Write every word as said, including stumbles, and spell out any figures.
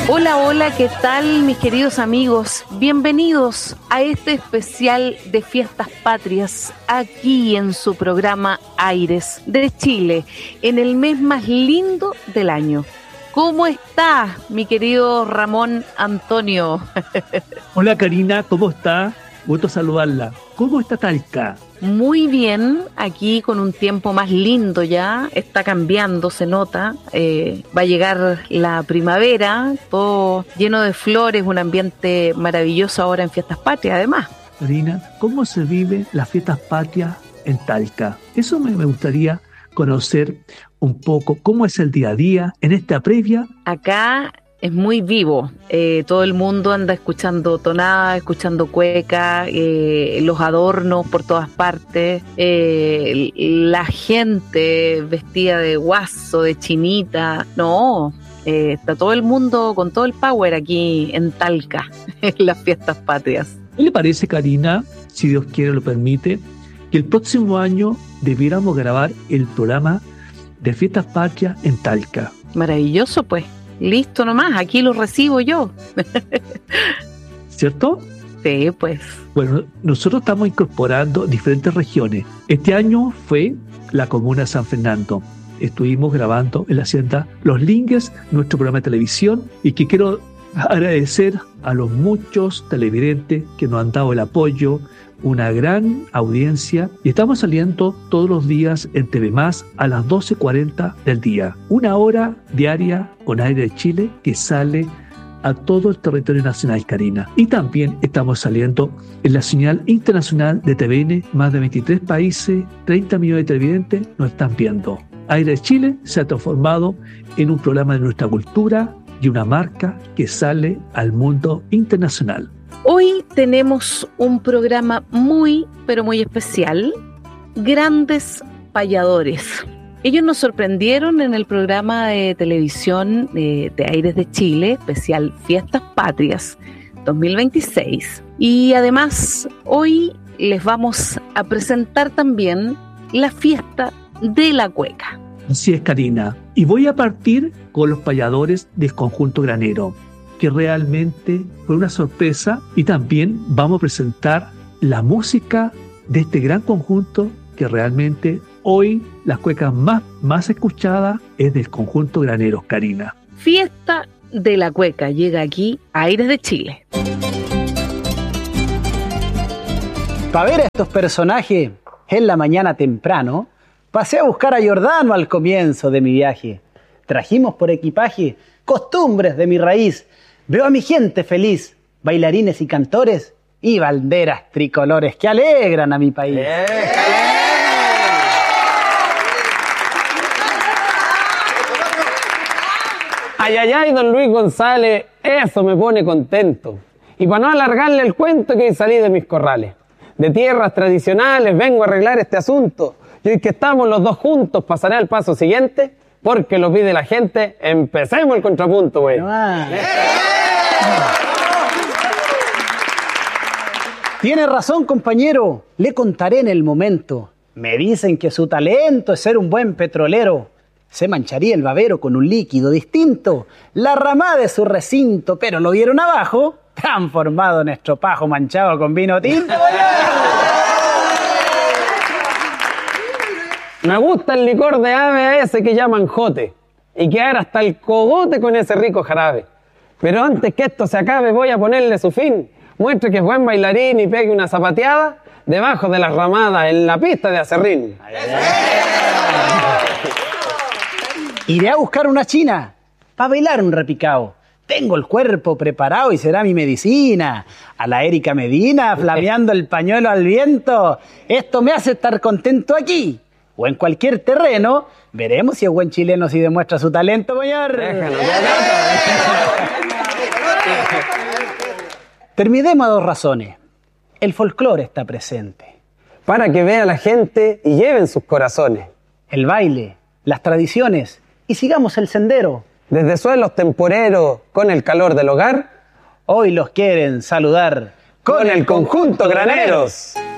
Hola, hola, ¿qué tal mis queridos amigos? Bienvenidos a este especial de Fiestas Patrias, aquí en su programa Aires de Chile, en el mes más lindo del año. ¿Cómo está mi querido Ramón Antonio? Hola Karina, ¿cómo está? Gusto saludarla. ¿Cómo está Talca? Muy bien, aquí con un tiempo más lindo ya, está cambiando, se nota, eh, va a llegar la primavera, todo lleno de flores, un ambiente maravilloso ahora en Fiestas Patrias además. Karina, ¿cómo se viven las Fiestas Patrias en Talca? Eso me, me gustaría conocer un poco, cómo es el día a día en esta previa. Acá es muy vivo, eh, todo el mundo anda escuchando tonada, escuchando cueca, eh, los adornos por todas partes, eh, la gente vestida de guaso, de chinita, no, eh, está todo el mundo con todo el power aquí en Talca, en las Fiestas Patrias. ¿Qué le parece, Karina, si Dios quiere lo permite, que el próximo año debiéramos grabar el programa de Fiestas Patrias en Talca? Maravilloso, pues. Listo nomás, aquí lo recibo yo. ¿Cierto? Sí, pues. Bueno, nosotros estamos incorporando diferentes regiones. Este año fue la comuna de San Fernando. Estuvimos grabando en la hacienda Los Lingues, nuestro programa de televisión, y que quiero agradecer a los muchos televidentes que nos han dado el apoyo, una gran audiencia, y estamos saliendo todos los días en T V Más a las doce cuarenta del día. Una hora diaria con Aire de Chile que sale a todo el territorio nacional, Karina. Y también estamos saliendo en la señal internacional de T V N, más de veintitrés países, treinta millones de televidentes nos están viendo. Aire de Chile se ha transformado en un programa de nuestra cultura y una marca que sale al mundo internacional. Hoy tenemos un programa muy, pero muy especial, Grandes Payadores. Ellos nos sorprendieron en el programa de televisión de, de Aires de Chile, especial Fiestas Patrias dos mil veintiséis. Y además, hoy les vamos a presentar también la fiesta de la cueca. Así es, Karina. Y voy a partir con los payadores del conjunto granero, que realmente fue una sorpresa, y también vamos a presentar la música de este gran conjunto que realmente hoy las cuecas más, más escuchadas es del conjunto Graneros, Karina. Fiesta de la cueca llega aquí a Aires de Chile. Para ver a estos personajes en la mañana temprano, pasé a buscar a Giordano al comienzo de mi viaje. Trajimos por equipaje costumbres de mi raíz. Veo a mi gente feliz, bailarines y cantores y banderas tricolores que alegran a mi país. ¡Eh, Ay, ay, ay, don Luis González, eso me pone contento. Y para no alargarle el cuento, que salí de mis corrales. De tierras tradicionales vengo a arreglar este asunto. Y hoy que estamos los dos juntos, pasaré al paso siguiente, porque lo pide la gente. Empecemos el contrapunto, güey. No, tiene razón, compañero, le contaré en el momento. Me dicen que su talento es ser un buen petrolero. Se mancharía el babero con un líquido distinto, la ramada de su recinto, pero lo vieron abajo, transformado en estropajo manchado con vino tinto. Me gusta el licor de ave a ese que llaman jote, y quedar hasta el cogote con ese rico jarabe. Pero antes que esto se acabe voy a ponerle su fin. Muestre que es buen bailarín y pegue una zapateada debajo de las ramadas en la pista de acerrín. Iré a buscar una china para bailar un repicao. Tengo el cuerpo preparado y será mi medicina. A la Erika Medina, flameando el pañuelo al viento. Esto me hace estar contento aquí o en cualquier terreno. Veremos si es buen chileno, si demuestra su talento, señor. Déjalo, Terminemos a dos razones. El folclore está presente, para que vea la gente y lleven sus corazones. El baile, las tradiciones, y sigamos el sendero. Desde suelos temporeros, con el calor del hogar, hoy los quieren saludar con, con el conjunto Graneros.